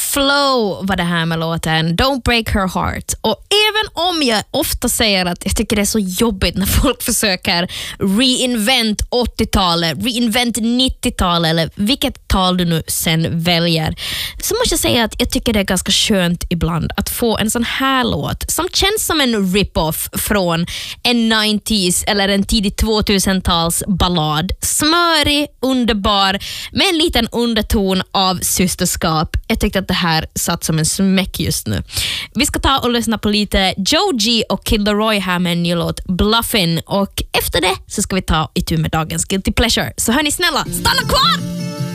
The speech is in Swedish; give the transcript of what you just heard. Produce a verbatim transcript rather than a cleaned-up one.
Flow var det här med låten Don't Break Her Heart. Och även om jag ofta säger att jag tycker det är så jobbigt när folk försöker reinvent åttiotalet, reinvent nittiotalet eller vilket tal du nu sen väljer, så måste jag säga att jag tycker det är ganska skönt ibland att få en sån här låt som känns som en rip-off från en nittiotalet eller en tidig tvåtusentals ballad. Smörig, underbar, med en liten underton av systerskap. Jag tyckte att det här satt som en smäck just nu. Vi ska ta och lyssna på lite Joe G och Kid Laroi här med en ny låt, Bluffin', och efter det så ska vi ta itu med dagens Guilty Pleasure. Så hörni snälla, stanna kvar!